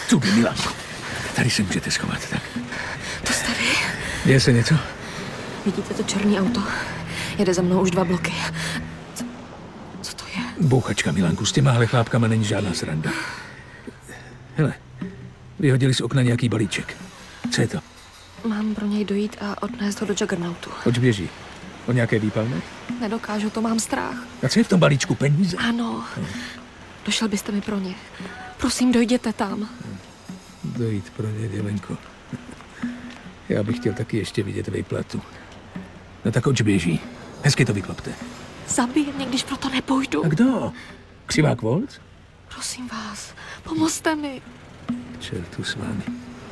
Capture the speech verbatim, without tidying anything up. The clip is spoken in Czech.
Tudy, Milanko. Tady se můžete schovat, tak. To starý. Děje se něco? Vidíte to černý auto? Jede za mnou už dva bloky. Co, co to je? Bouchačka, Milanku, s těmahle chlápkama není žádná sranda. Hele, vyhodili z okna nějaký balíček. Co je to? Mám pro něj dojít a odnést ho do Juggernautu. Oč běží? O nějaké výpalné? Nedokážu, to mám strach. A co je v tom balíčku? Peníze? Ano. Došel byste mi pro ně. Prosím, dojděte tam. Dojít pro ně, děvenko. Já bych chtěl taky ještě vidět výplatu. No tak oč běží? Hezky to vyklopte. Zabije mě, když proto nepůjdu. A kdo? Křivák Volc? Prosím vás, pomozte mi. Čertu s vámi.